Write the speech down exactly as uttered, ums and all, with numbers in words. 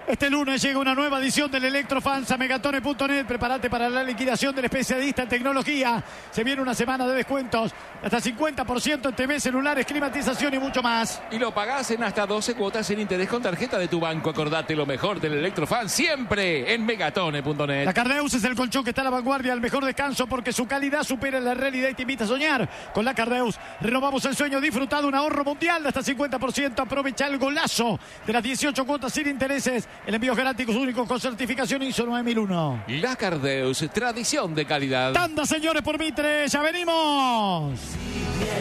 Este lunes llega una nueva edición del Electrofans a megatone punto net. Prepárate para la liquidación del especialista en tecnología. Se viene una semana de descuentos. Hasta cincuenta por ciento en T V, celulares, climatización y mucho más. Y lo pagás en hasta doce cuotas sin interés con tarjeta de tu banco. Acordate lo mejor del Electrofans siempre en megatone punto net. La Cardeus es el colchón que está a la vanguardia, el mejor descanso porque su calidad supera la realidad y te invita a soñar. Con la Cardeus renovamos el sueño, disfruta de un ahorro mundial de hasta cincuenta por ciento. Aprovecha el golazo de las dieciocho cuotas sin intereses. El envío es gratis, único con certificación I S O nueve mil uno. La Cardeus, tradición de calidad. Tanda, señores, por Mitre, ya venimos.